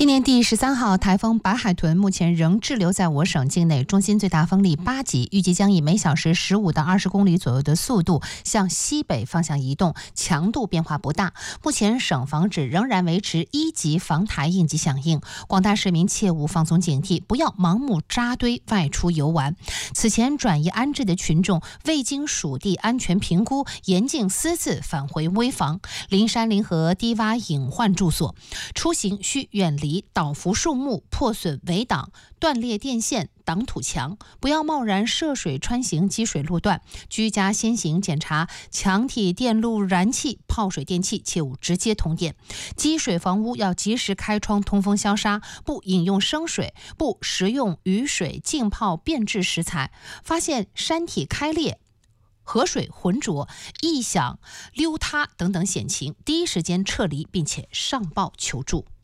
今年第13号台风白海豚目前仍滞留在我省境内，中心最大风力8级，预计将以每小时15到20公里左右的速度向西北方向移动，强度变化不大。目前省防指仍然维持1级防台应急响应，广大市民切勿放松警惕，不要盲目扎堆外出游玩。此前转移安置的群众未经属地安全评估，严禁私自返回危房、临山临河低洼隐患住所，出行需远离倒伏树木、破损围挡、断裂电线、挡土墙，不要贸然涉水穿行积水路段，居家先行检查墙体电路燃气、泡水电器，切勿直接通电。积水房屋要及时开窗通风消沙，不饮用生水，不食用雨水浸泡变质食材。发现山体开裂、河水浑浊、异响、溜塌等等险情，第一时间撤离并且上报求助。